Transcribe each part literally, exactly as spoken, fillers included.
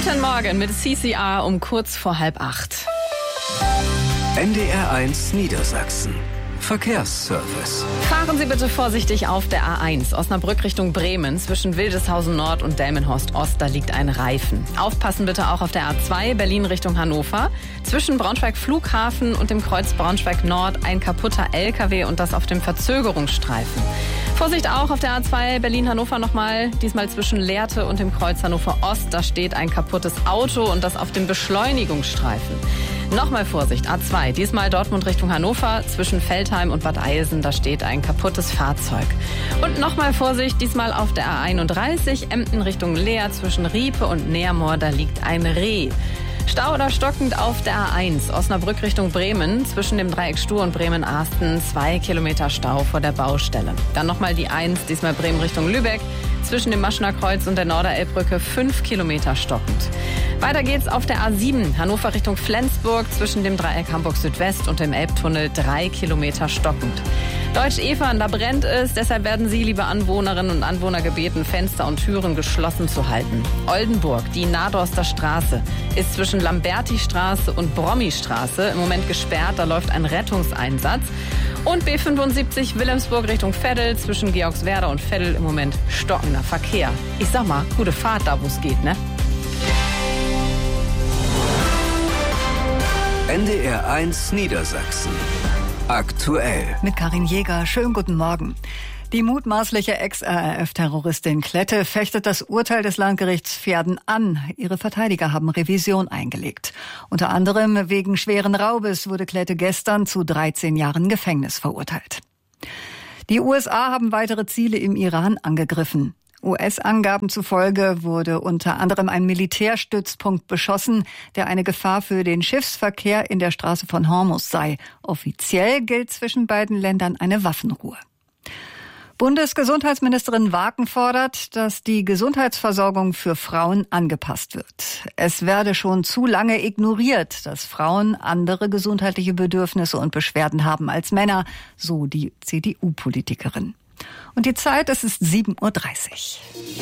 Guten Morgen mit C C R um kurz vor halb acht. N D R eins Niedersachsen. Verkehrsservice. Fahren Sie bitte vorsichtig auf der A eins, Osnabrück Richtung Bremen, zwischen Wildeshausen Nord und Delmenhorst Ost, da liegt ein Reifen. Aufpassen bitte auch auf der A zwei, Berlin Richtung Hannover, zwischen Braunschweig Flughafen und dem Kreuz Braunschweig Nord ein kaputter L K W und das auf dem Verzögerungsstreifen. Vorsicht auch auf der A zwei, Berlin-Hannover nochmal, diesmal zwischen Lehrte und dem Kreuz Hannover Ost, da steht ein kaputtes Auto und das auf dem Beschleunigungsstreifen. Nochmal Vorsicht, A zwei, diesmal Dortmund Richtung Hannover, zwischen Veltheim und Bad Eilsen, da steht ein kaputtes Fahrzeug. Und nochmal Vorsicht, diesmal auf der A einunddreißig, Emden Richtung Leer, zwischen Riepe und Neermoor, da liegt ein Reh. Stau oder stockend auf der A eins, Osnabrück Richtung Bremen, zwischen dem Dreieck Stuhr und Bremen-Ahsten, zwei Kilometer Stau vor der Baustelle. Dann nochmal die eins, diesmal Bremen Richtung Lübeck, zwischen dem Maschener Kreuz und der Norderelbbrücke, fünf Kilometer stockend. Weiter geht's auf der A sieben, Hannover Richtung Flensburg, zwischen dem Dreieck Hamburg Südwest und dem Elbtunnel, drei Kilometer stockend. Deutsch-Evern, da brennt es, deshalb werden Sie, liebe Anwohnerinnen und Anwohner, gebeten, Fenster und Türen geschlossen zu halten. Oldenburg, die Nadorster Straße, ist zwischen Lamberti-Straße und Brommi-Straße im Moment gesperrt, da läuft ein Rettungseinsatz. Und B fünfundsiebzig Wilhelmsburg Richtung Veddel, zwischen Georgswerda und Veddel im Moment stockender Verkehr. Ich sag mal, gute Fahrt da, wo es geht, ne? N D R eins Niedersachsen. Aktuell. Mit Karin Jäger. Schönen guten Morgen. Die mutmaßliche Ex-R A F-Terroristin Klette fechtet das Urteil des Landgerichts Verden an. Ihre Verteidiger haben Revision eingelegt. Unter anderem wegen schweren Raubes wurde Klette gestern zu dreizehn Jahren Gefängnis verurteilt. Die U S A haben weitere Ziele im Iran angegriffen. U S-Angaben zufolge wurde unter anderem ein Militärstützpunkt beschossen, der eine Gefahr für den Schiffsverkehr in der Straße von Hormuz sei. Offiziell gilt zwischen beiden Ländern eine Waffenruhe. Bundesgesundheitsministerin Waken fordert, dass die Gesundheitsversorgung für Frauen angepasst wird. Es werde schon zu lange ignoriert, dass Frauen andere gesundheitliche Bedürfnisse und Beschwerden haben als Männer, so die C D U-Politikerin. Und die Zeit, es ist sieben Uhr dreißig.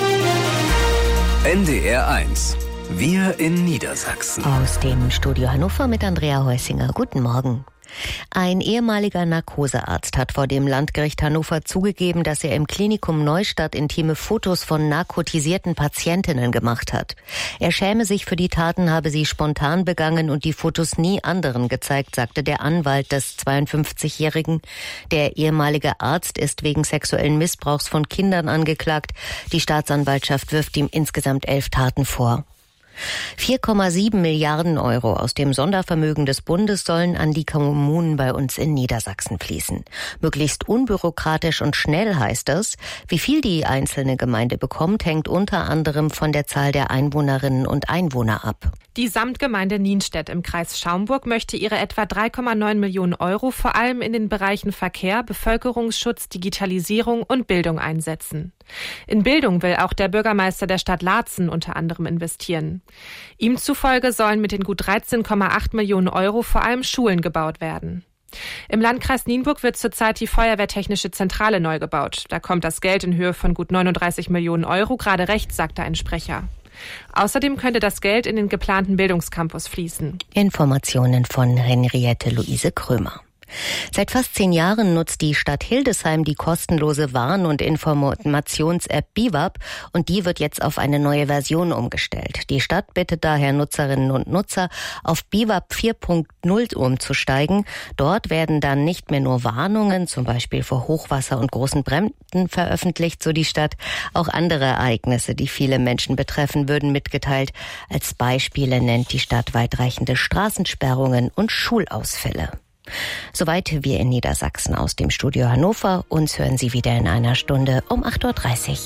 N D R eins. Wir in Niedersachsen. Aus dem Studio Hannover mit Andrea Heusinger. Guten Morgen. Ein ehemaliger Narkosearzt hat vor dem Landgericht Hannover zugegeben, dass er im Klinikum Neustadt intime Fotos von narkotisierten Patientinnen gemacht hat. Er schäme sich für die Taten, habe sie spontan begangen und die Fotos nie anderen gezeigt, sagte der Anwalt des zweiundfünfzigjährigen. Der ehemalige Arzt ist wegen sexuellen Missbrauchs von Kindern angeklagt. Die Staatsanwaltschaft wirft ihm insgesamt elf Taten vor. vier Komma sieben Milliarden Euro aus dem Sondervermögen des Bundes sollen an die Kommunen bei uns in Niedersachsen fließen. Möglichst unbürokratisch und schnell heißt das. Wie viel die einzelne Gemeinde bekommt, hängt unter anderem von der Zahl der Einwohnerinnen und Einwohner ab. Die Samtgemeinde Nienstedt im Kreis Schaumburg möchte ihre etwa drei Komma neun Millionen Euro vor allem in den Bereichen Verkehr, Bevölkerungsschutz, Digitalisierung und Bildung einsetzen. In Bildung will auch der Bürgermeister der Stadt Laatzen unter anderem investieren. Ihm zufolge sollen mit den gut dreizehn Komma acht Millionen Euro vor allem Schulen gebaut werden. Im Landkreis Nienburg wird zurzeit die Feuerwehrtechnische Zentrale neu gebaut. Da kommt das Geld in Höhe von gut neununddreißig Millionen Euro gerade recht, sagte ein Sprecher. Außerdem könnte das Geld in den geplanten Bildungscampus fließen. Informationen von Henriette Luise Krömer. Seit fast zehn Jahren nutzt die Stadt Hildesheim die kostenlose Warn- und Informations-App B I W A P und die wird jetzt auf eine neue Version umgestellt. Die Stadt bittet daher Nutzerinnen und Nutzer, auf B I W A P vier Punkt null umzusteigen. Dort werden dann nicht mehr nur Warnungen, zum Beispiel vor Hochwasser und großen Bränden veröffentlicht, so die Stadt. Auch andere Ereignisse, die viele Menschen betreffen, würden mitgeteilt. Als Beispiele nennt die Stadt weitreichende Straßensperrungen und Schulausfälle. Soweit wir in Niedersachsen aus dem Studio Hannover. Uns hören Sie wieder in einer Stunde um acht Uhr dreißig.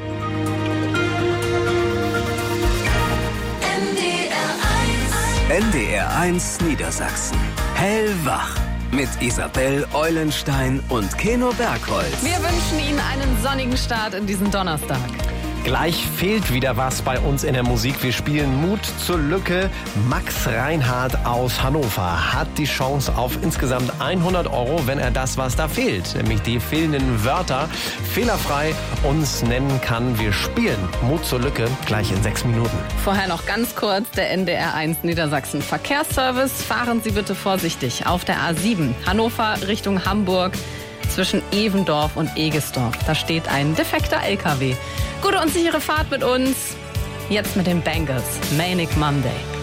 N D R eins Niedersachsen. Hellwach. Mit Isabel Eulenstein und Keno Bergholz. Wir wünschen Ihnen einen sonnigen Start in diesen Donnerstag. Gleich fehlt wieder was bei uns in der Musik. Wir spielen Mut zur Lücke. Max Reinhardt aus Hannover hat die Chance auf insgesamt hundert Euro, wenn er das, was da fehlt, nämlich die fehlenden Wörter, fehlerfrei uns nennen kann. Wir spielen Mut zur Lücke gleich in sechs Minuten. Vorher noch ganz kurz der N D R eins Niedersachsen Verkehrsservice. Fahren Sie bitte vorsichtig auf der A sieben Hannover Richtung Hamburg zwischen Evendorf und Egesdorf. Da steht ein defekter L K W. Gute und sichere Fahrt mit uns. Jetzt mit den Bangles. Manic Monday.